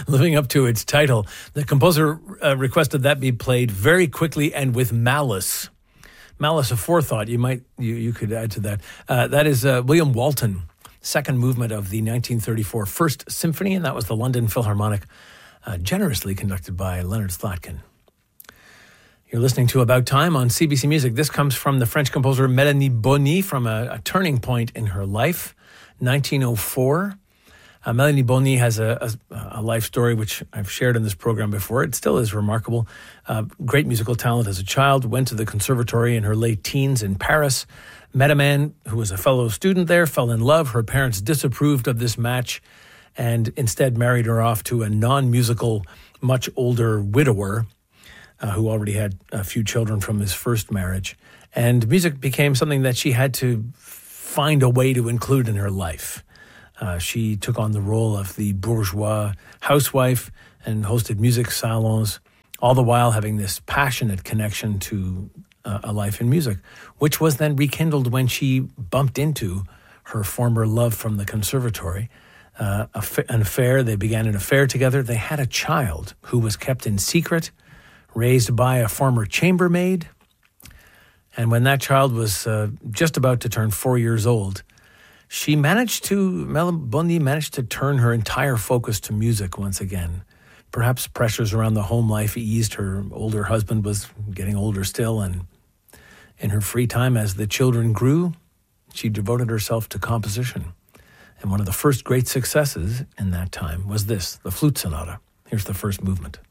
living up to its title. The composer requested that be played very quickly and with malice. Malice aforethought, you could add to that. That is William Walton, second movement of the 1934 First Symphony, and that was the London Philharmonic, generously conducted by Leonard Slatkin. You're listening to About Time on CBC Music. This comes from the French composer Mélanie Bonny, from a turning point in her life, 1904. Mélanie Bonny has a life story which I've shared in this program before. It still is remarkable. Great musical talent as a child, went to the conservatory in her late teens in Paris, met a man who was a fellow student there, fell in love. Her parents disapproved of this match and instead married her off to a non-musical, much older widower who already had a few children from his first marriage. And music became something that she had to find a way to include in her life. She took on the role of the bourgeois housewife and hosted music salons, all the while having this passionate connection to a life in music, which was then rekindled when she bumped into her former love from the conservatory. An affair, they began an affair together. They had a child who was kept in secret, raised by a former chambermaid. And when that child was just about to turn 4 years old, Mélanie Bonny managed to turn her entire focus to music once again. Perhaps pressures around the home life eased. Her older husband was getting older still, and in her free time as the children grew, she devoted herself to composition. And one of the first great successes in that time was this, the Flute Sonata. Here's the first movement.